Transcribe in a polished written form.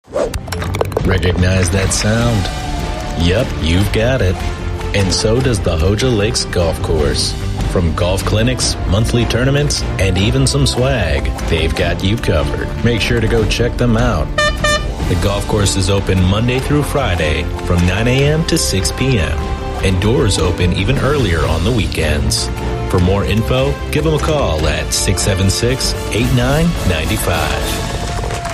Recognize that sound? Yep, you've got it. And so does the Hoja Lakes Golf Course. From golf clinics, monthly tournaments, and even some swag, they've got you covered. Make sure to go check them out. The golf course is open Monday through Friday from 9 a.m. to 6 p.m. and doors open even earlier on the weekends. For more info, give them a call at 676-8995.